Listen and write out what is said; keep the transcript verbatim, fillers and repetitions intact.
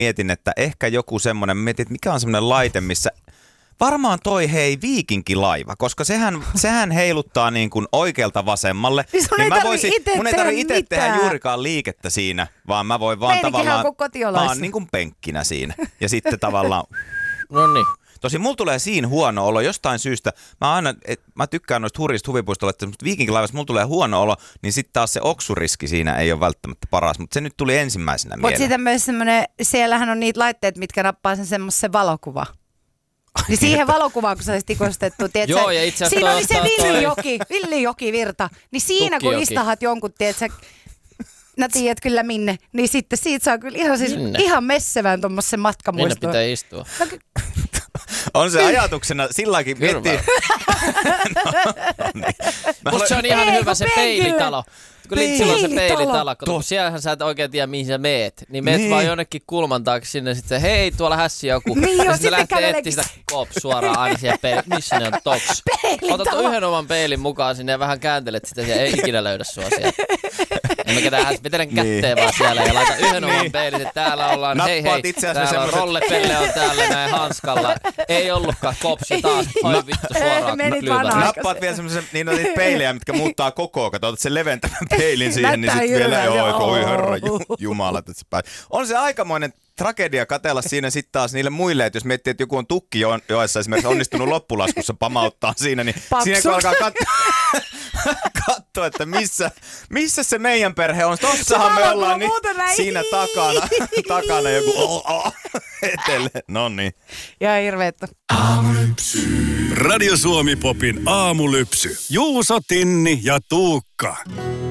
mietin, että ehkä joku semmoinen, mietin, että mikä on semmoinen laite, missä varmaan toi hei viikinkilaiva, koska sehän, sehän heiluttaa niin kuin oikealta vasemmalle. Niin niin mä voisin, mun ei tarvitse itse tehdä juurikaan liikettä siinä, vaan mä voin vaan Meinikin tavallaan, mä oon niin kuin penkkinä siinä. Ja sitten tavallaan, no niin. Tosin mulla tulee siinä huono olo jostain syystä. Mä aina, et, mä tykkään noista hurjista huvipuistoilla, että viikinkilaivassa mulla tulee huono olo, niin sitten taas se oksuriski siinä ei ole välttämättä paras, mutta se nyt tuli ensimmäisenä mieleen. Mutta sitten myös semmoinen, siellähän on niitä laitteet, mitkä nappaa sen semmoisen valokuva. Niin siihen valokuvaan, kun se olisi tikostettu, tiedätkö? Joo, ja itse asiassa siinä oli se toi- villijoki, villijokivirta. Niin siinä kun Tukkijoki. istahat jonkun, tiedätkö, no tiedät kyllä minne, niin sitten siitä saa kyllä ihan, siis, ihan messevän tuommoisen Minne matkamuiston. pitää istua? On se ajatuksena, silläkin miettii. no, no niin. Musta se on ihan Ei, hyvä kun se penkillä. peilitalo. Kun Litsillä on se Peilitalo. peilitalo, kun siellähän sä et oikein tiedä mihin sä meet. Niin meet Niin. vaan jonnekin kulman taakse sinne sitten, hei tuolla hässi joku. Niin joo, ja sitten sitten lähtee käveleekin. etsiä sitä kops suoraan aina siellä peilin. Missä ne on toks? Peilitalo. Otat yhden oman peilin mukaan sinne ja vähän kääntelet sitä ja ei ikinä löydä sua sieltä. Ja mä ketään vetelen kätteen Niin. vaan siellä ja laitan yhden oman peilin, että täällä ollaan. Nappaat Hei hei, itse asiassa täällä on semmoset- rollepelle on täällä näin hanskalla. Ei ollutkaan kopsi taas. Oi vittu suoraan Menit klyvään. vanhaan. Nappaat vielä semmoisen, niin on niitä peilejä, mitkä muuttaa kokoa. Kato, otat sen leventävän peilin siihen, niin Näyttää sitten vielä, hirveältä. joo, oi herra Oo. ju- jumala, että se päin. On se aikamoinen tragedia katsella siinä sitten taas niille muille, että jos miettii, että joku on tukki jo- joessa esimerkiksi onnistunut loppulaskussa pamauttaa siinä, niin Paksut. siinä kun alkaa katsoa, katsoa, että missä, missä se meidän perhe on. Tossahan me Mä ollaan, niin muuten näin. siinä takana, takana joku oh, oh, etele. No niin. Ja hirveettä. Radio Suomi Popin aamulypsy. Juuso, Tinni ja Tuukka.